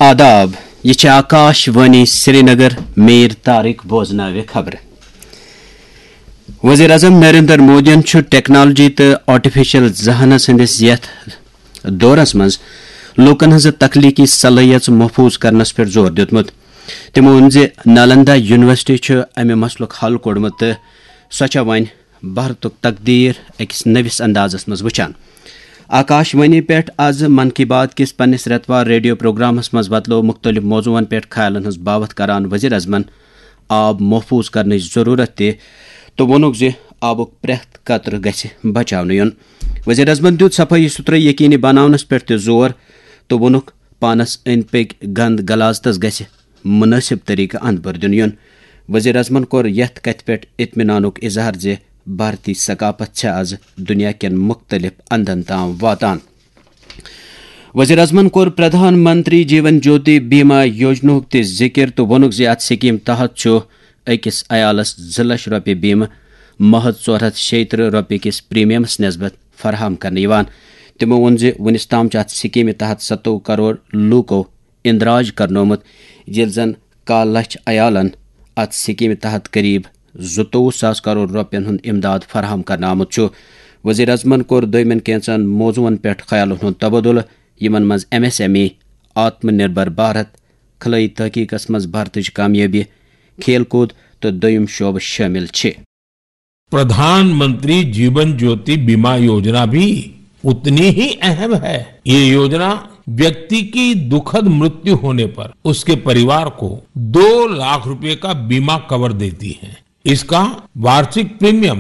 आदाब ये आकाशवाणी श्रीनगर मीर तारिक बोजनावे खबर वज़ीर आज़म नरेंद्र मोदियन टेक्नोलॉजी तो आर्टिफिशियल जहानत हंदिस यथ दौरस मज लूकन हज तख्लीकी सलाहियत महफूज करनस पे जोर दितमुत तमो वोन जे नालंदा यूनिवर्सिटी अमे मसलुक हल कोड़मुत तो सो वन भारतुक तकदीर अकिस नविस अंदाजस मज वुचान। आकाशवाणी पे आज मन की बात किस पन्निस रेतवार रेडियो प्रोग्रामस मज बदलो मुख्तलिफ मौजून पे ख्यालन हज बावत करान वज़ीर आज़मन आब महफूज करने जरूरत ते तो वोनुक जे आबुक प्रेथ कतर गछि बचावनु युन। वज़ीर आज़मन दियुत सफाई सुथराई यकीनी बनावनस पे ते जोर तो वोनुक पानस अंद पक गंद गलाजतस गछि मुनासिब तरीका अंद बर दिन युन। वज़ीर आज़मन कोर यथ कथ पे इत्मीनानुक इजहार जे भारतीय सकाफत आज दुनिया केन मुख्तलिफ अंदन ताम वातान। वज़ीर आज़मन कोर प्रधानमंत्री जीवन ज्योति बीमा योजना ते जिक्र तो वोनुक जे अत स्कीम तहत अकिस अयालस 2 लाख रुपये बीमा महज 436 रुपये किस प्रीमियमस नस्बत फराहम करने तमो वोन जे वनिस ताम अत स्कीम तहत 70 करोड़ लूको इंदराज करनोमुत ये जन 1 लाख अयालन अत स्कीम तहत करीब 22,000 करोड़ रुपयन हुंद इमदाद फराहम करना आमुत। वज़ीर आज़मन कोर दोयमन कैंचन मौजून पे ख्यालन हुंद तबदुल यमन मज MSME आत्मनिर्भर भारत खलाई तहकीकस मज भारतच कामयाबी खेल कूद तो दोयम शोब शामिल छे। प्रधानमंत्री जीवन ज्योति बीमा योजना भी उतनी ही अहम है। ये योजना व्यक्ति की दुखद मृत्यु होने पर उसके परिवार को 2 लाख रुपए का बीमा कवर देती है। इसका वार्षिक प्रीमियम